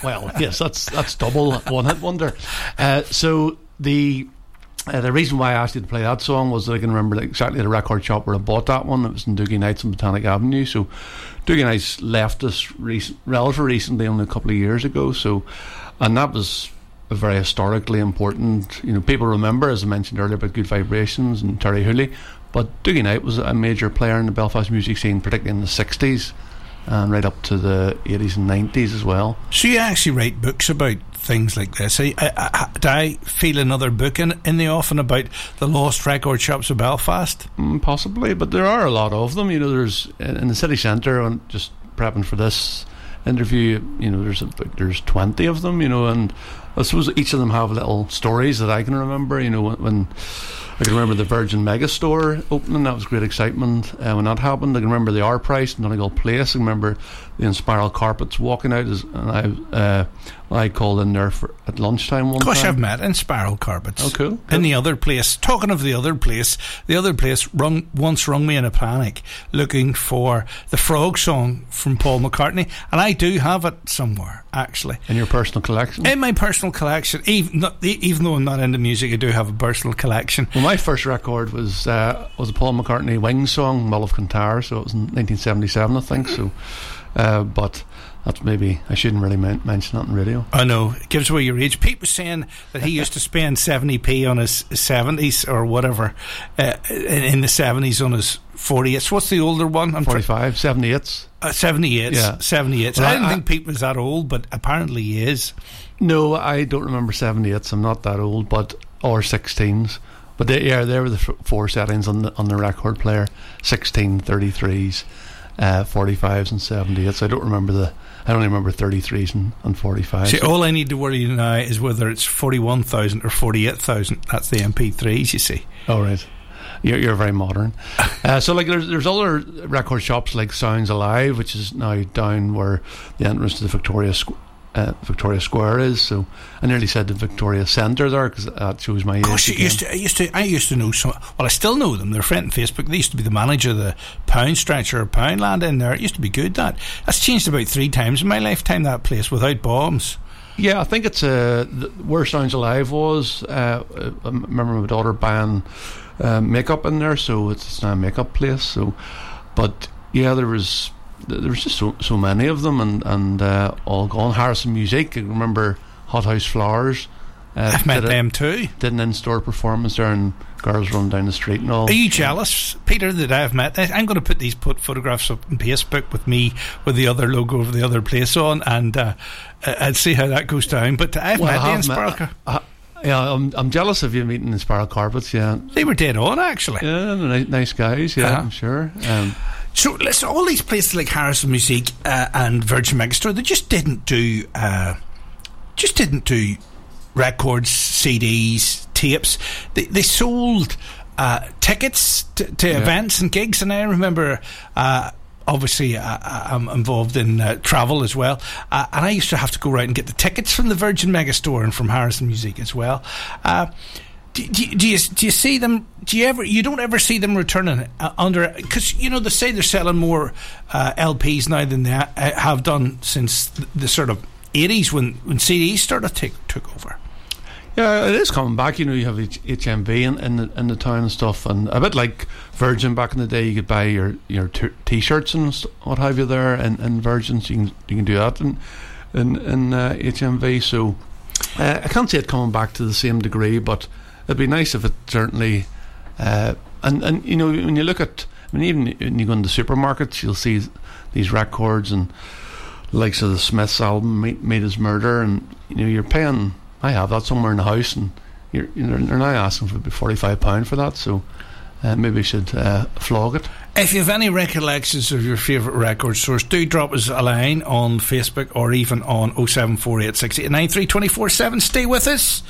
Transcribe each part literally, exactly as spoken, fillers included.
Well, yes, that's that's double one hit wonder. Uh, so the uh, the reason why I asked you to play that song was that I can remember exactly the record shop where I bought that one. It was in Doogie Nights on Botanic Avenue. So Doogie Nights left us recent, relatively recently, only a couple of years ago. So, and that was a very historically important. You know, people remember, as I mentioned earlier, about Good Vibrations and Terry Hooley, but Doogie Night was a major player in the Belfast music scene, particularly in the sixties. And right up to the eighties and nineties as well. So you actually write books about things like this. I, I, I, do I feel another book in, in the offing about the lost record shops of Belfast? Mm, possibly, but there are a lot of them. You know, there's in the city centre, and just prepping for this interview, you know, there's a, there's twenty of them. You know, and I suppose each of them have little stories that I can remember. You know, when, when I can remember the Virgin Megastore opening. That was great excitement uh, when that happened. I can remember the R Price in Donegal Place. I can remember the Inspiral Carpets walking out, as, and I uh, I called in there for, at lunchtime one Gosh, time. I've met Inspiral Carpets. Oh, cool, cool. In the other place. Talking of the other place, the other place rung, once rung me in a panic looking for the Frog song from Paul McCartney, and I do have it somewhere, actually. In your personal collection? In my personal collection. Even, not, even though I'm not into music, I do have a personal collection. Well, my first record was uh, was a Paul McCartney Wings song, Mull of Kintyre, so it was in nineteen seventy-seven, I think. So, uh, but that's maybe I shouldn't really men- mention that on radio. I know, it gives away your age. Pete was saying that he used to spend seventy p on his seventies or whatever uh, in, in the seventies on his forty-eights. What's the older one? I'm forty-five, seventy-eights. Uh, seventy-eights. Yeah. seventy-eights. Well, I didn't I, think Pete was that old, but apparently he is. No, I don't remember seventy-eights. I'm not that old, but or sixteens. But they, yeah, there were the f- four settings on the on the record player: sixteen, thirty-threes, uh, forty-fives, and seventy-eights. I don't remember the. I only remember thirty-threes and, and forty-fives. See, all I need to worry now is whether it's forty-one thousand or forty-eight thousand. That's the M P threes, you see. Oh, right. You're, you're very modern. uh, so, like, there's there's other record shops like Sounds Alive, which is now down where the entrance to the Victoria Square. Uh, Victoria Square is, so I nearly said the Victoria Centre there because that shows my age. Gosh, I used, to, I used to, I used to know some. Well, I still know them. They're friend on Facebook. They used to be the manager of the Pound Stretcher or Poundland in there. It used to be good. That that's changed about three times in my lifetime. That place without bombs. Yeah, I think it's uh, the, where Sounds Alive was. Uh, I remember my daughter buying uh, makeup in there, so it's now a makeup place. So, but yeah, there was. There was just so, so many of them, and, and uh, all gone. Harrison Music, I remember Hothouse Flowers. Uh, I've met a, them too. Did an in-store performance there, and girls run down the street and all. Are you jealous, Peter, that I've met? I'm going to put these put photographs up on Facebook with me with the other logo of the other place on, and uh, I'll see how that goes down. But I've well, met I the Inspiral Carpets. Yeah, I'm, I'm jealous of you meeting Inspiral Carpets. Yeah, they were dead on, actually. Yeah, nice, nice guys. Yeah, uh-huh. I'm sure. Um, So listen, all these places like Harrison Music uh, and Virgin Megastore, they just didn't do, uh, just didn't do records, C Ds, tapes. They they sold uh, tickets to, to yeah. events and gigs, and I remember. Uh, Obviously, uh, I'm involved in uh, travel as well, uh, and I used to have to go out and get the tickets from the Virgin Megastore and from Harrison Music as well. Uh, Do, do, do you do you see them? Do you ever? You don't ever see them returning uh, under, because you know they say they're selling more uh, L Ps now than they ha- have done since the, the sort of eighties when, when C Ds started to take took over. Yeah, it is coming back. You know, you have H M V in, in the in the town and stuff, and a bit like Virgin back in the day. You could buy your your t- t-shirts and st- what have you there, and, and Virgin, so you can you can do that in in, in uh, H M V. So uh, I can't see it coming back to the same degree, but it'd be nice if it certainly. Uh, and and you know, when you look at, I mean, even when you go into supermarkets, you'll see these records and likes of the Smiths album, Meat, Meat is Murder, and you know, you're paying. I have that somewhere in the house, and you're, you know, they're now asking for forty-five pounds for that, so uh, maybe we should uh, flog it. If you have any recollections of your favourite record source, do drop us a line on Facebook or even on oh seven four eight six eight nine three two four seven. Stay with us.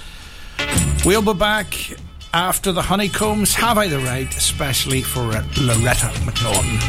We'll be back after the Honeycombs. Have I the Right, especially for uh, Loretta McNaughton.